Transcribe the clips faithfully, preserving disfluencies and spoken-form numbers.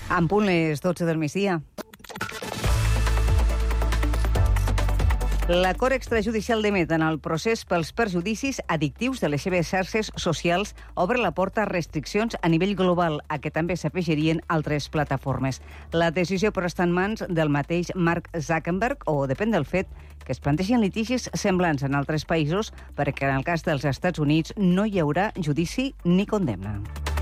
En punt les dotze del migdia. La Cort Extrajudicial de Met, en el procés pels perjudicis addictius de les seves xarxes socials, obre la porta a restriccions a nivell global, a què també s'afegirien altres plataformes. La decisió però està en mans del mateix Mark Zuckerberg, o depèn del fet que es planteixen litigis semblants en altres països, perquè en el cas dels Estats Units no hi haurà judici ni condemna.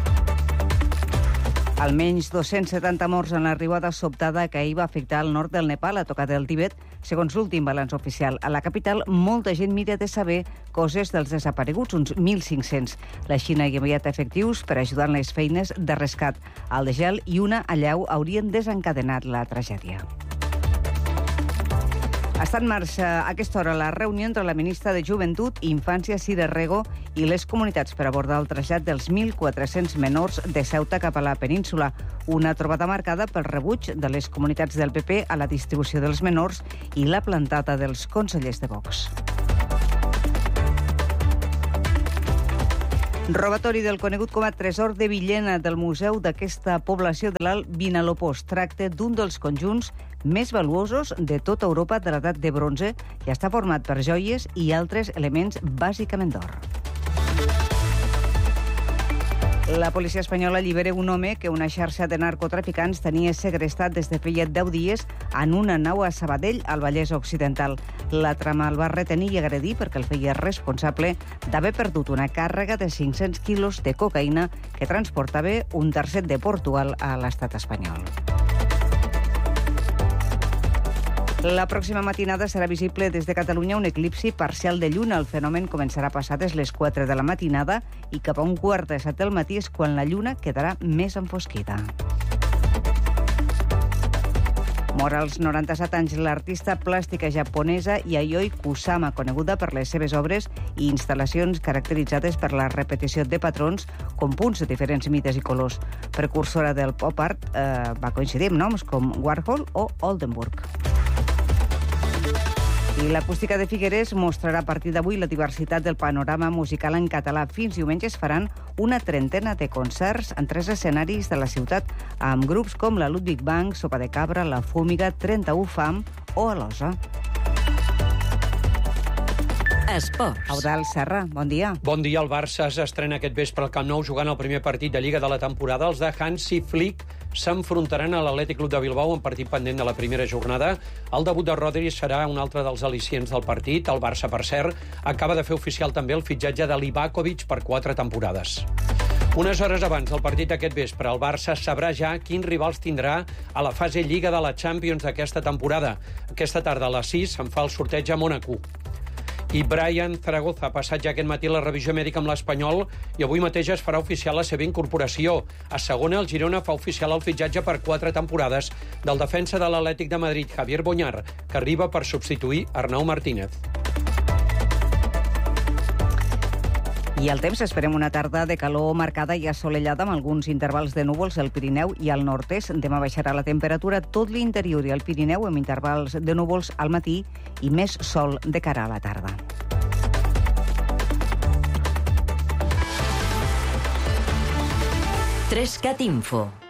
Almenys dos-cents setanta morts en l'arribada sobtada que ahir va afectar el nord del Nepal, a tocar del Tibet, segons l'últim balanç oficial. A la capital, molta gent mira de saber coses dels desapareguts, uns mil cinc-cents. La Xina hi ha enviat efectius per ajudar en les feines de rescat. El de gel i una allau haurien desencadenat la tragèdia. Està en marxa a aquesta hora la reunió entre la ministra de Joventut i Infància, Cira Rego, i les comunitats per abordar el trasllat dels mil quatre-cents menors de Ceuta cap a la península. Una trobada marcada pel rebuig de les comunitats del P P a la distribució dels menors i la plantada dels consellers de Vox. Robatori del conegut com a tresor de Villena del museu d'aquesta població de l'Alt Vinalopós. Tracta d'un dels conjunts més valuosos de tota Europa de l'edat de bronze i està format per joies i altres elements bàsicament d'or. La policia espanyola allibera un home que una xarxa de narcotraficants tenia segrestat des de feia deu dies en una nau a Sabadell, al Vallès Occidental. La trama el va retenir i agredir perquè el feia responsable d'haver perdut una càrrega de cinc-cents quilos de cocaïna que transportava un tercet de Portugal a l'estat espanyol. La pròxima matinada serà visible des de Catalunya un eclipsi parcial de lluna. El fenomen començarà passades les quatre de la matinada i cap a un quart de set del matí és quan la lluna quedarà més enfosquida. Mor als noranta-set anys l'artista plàstica japonesa Yayoi Kusama, coneguda per les seves obres i instal·lacions caracteritzades per la repetició de patrons com punts de diferents mides i colors. Precursora del pop art, eh, va coincidir amb noms com Warhol o Oldenburg. I l'Acústica de Figueres mostrarà a partir d'avui la diversitat del panorama musical en català. Fins diumenge es faran una trentena de concerts en tres escenaris de la ciutat, amb grups com la Ludwig Band, Sopa de Cabra, La Fúmiga, trenta-u Fam o Alosa. Esports. Eudald Serra, bon dia. Bon dia. El Barça s'estrena aquest vespre al Camp Nou jugant el primer partit de Lliga de la temporada. Els de Hansi Flick s'enfrontaran a l'Atlètic Club de Bilbao en partit pendent de la primera jornada. El debut de Rodri serà un altre dels al·licients del partit. El Barça, per cert, acaba de fer oficial també el fitxatge de Livakovic per quatre temporades. Unes hores abans del partit aquest vespre, el Barça sabrà ja quins rivals tindrà a la fase Lliga de la Champions d'aquesta temporada. Aquesta tarda a les sis se'n fa el sorteig a Mònaco. I Brian Zaragoza ha passat ja aquest matí la revisió mèdica amb l'Espanyol i avui mateix es farà oficial la seva incorporació. A segona, el Girona fa oficial el fitxatge per quatre temporades del defensa de l'Atlètic de Madrid, Javier Boñar, que arriba per substituir Arnau Martínez. I el temps, esperem una tarda de calor marcada i assolellada amb alguns intervals de núvols al Pirineu i al nord-est. Demà baixarà la temperatura tot l'interior i el Pirineu amb intervals de núvols al matí i més sol de cara a la tarda. tres cat Info.